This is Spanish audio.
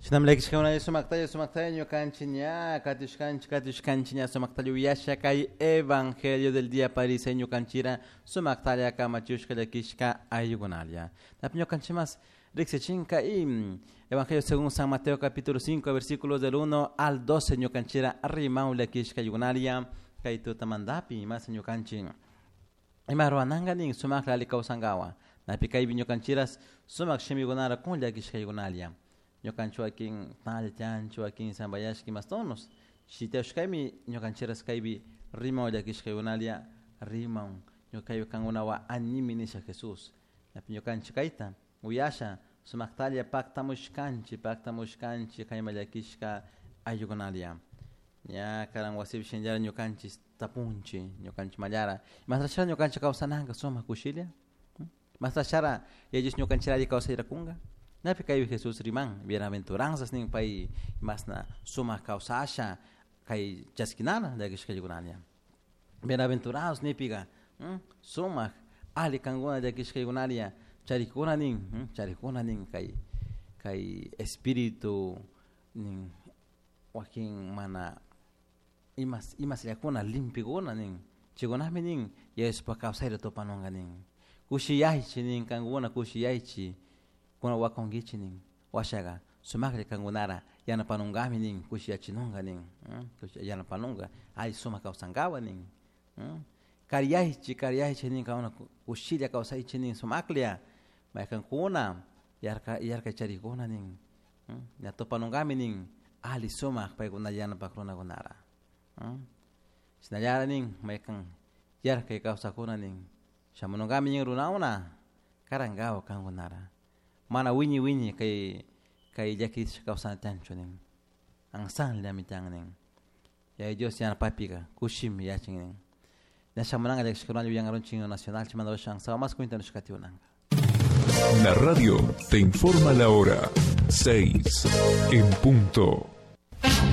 Shinamlek una sumaktayo canchiña, katushkanchiña sumaktayo yasha kay evangelio del día pariseño canchira sumaktalia kamachushka de kishka ayugonalia. Tapño canchimas rixechinka y evangelio según San Mateo capítulo 5 versículos del 1 al 12 ño canchira rimaule kishka ayugonalia kay tutamandapi mas ño canchin. Imaruananganin sumakla likausangawa. Napikay binyo canchiras sumak shemigonara con la kishka ayugonalia. Ñokancho aquí Talchancho aquí Sambayashki mastonos si te uskami ñokancheras kaybi rima ya kishkayunalia rima ñokayo kangunawa animinisha Jesús la ñokancho kaita uyasha sumaktalia pactamushkanchi kaymaya kishka ayugonalia ya karan wasib shenjara ñokanchis tapunchi ñokancho mayara masrashara ñokancho kausananga soma kushilia masrashara ellos ñokanchira kausa kunga Napi kay Jesús riman, bienaventuranzas ning pay mas na suma kausasha kay jaskinana da kishkayunalia. Bienaventurados nipiga, suma ali kanguna da kishkayunalia, charikuna ning kay espiritu ning waking mana imas yakuna limpiguna ning chigonami ning yes pa kausayro to panonga ning. Kushiyaichi ning kanguna kushiyaichi kuna wakongichi ning washaga sumakle kangunara yana panungami ning kushia chinunga ning yana panunga ai suma kausangawa ning kariyaichi ning kauna kushilia kausaichi ning sumaklia makan kuna yarka chari kuna ning ya to panungami ning ali sumak pa kuna yana pakrona gunara sinayara ning makan yarka kausakuna ning shamunungami ning runauna karangawa kangunara mana winyi kay jakis kausan tancho ning ang san la mitang ning ya Dios yana papiga kushim ya ching ning na shamananga de escuela yang aron chino nacional chimando shang sa mas cuenta nos kationanga. La radio te informa la hora 6 en punto.